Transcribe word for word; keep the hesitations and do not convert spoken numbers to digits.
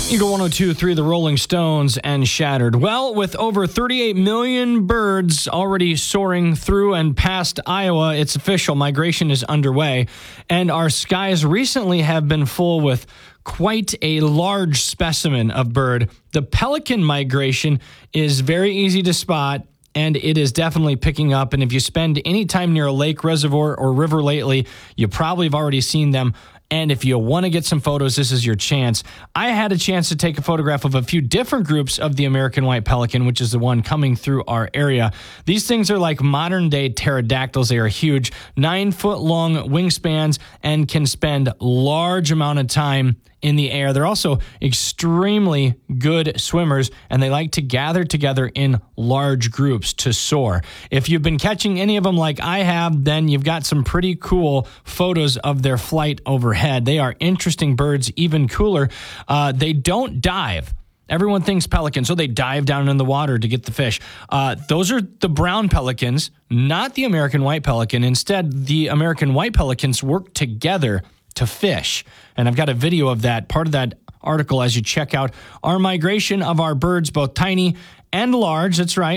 Eagle one oh two point three, the Rolling Stones, and Shattered. Well, with over thirty-eight million birds already soaring through and past Iowa, it's official. Migration is underway, and our skies recently have been full with quite a large specimen of bird. The pelican migration is very easy to spot, and it is definitely picking up. And if you spend any time near a lake, reservoir, or river lately, you probably have already seen them. And if you want to get some photos, this is your chance. I had a chance to take a photograph of a few different groups of the American white pelican, which is the one coming through our area. These things are like modern-day pterodactyls. They are huge, nine-foot-long wingspans, and can spend large amount of time in the air. They're also extremely good swimmers, and they like to gather together in large groups to soar. If you've been catching any of them like I have, then you've got some pretty cool photos of their flight overhead. They are interesting birds, even cooler. Uh, they don't dive. Everyone thinks pelicans, so they dive down in the water to get the fish. Uh, those are the brown pelicans, not the American white pelican. Instead, the American white pelicans work together to fish. And I've got a video of that, part of that article, as you check out our migration of our birds, both tiny and large. That's right.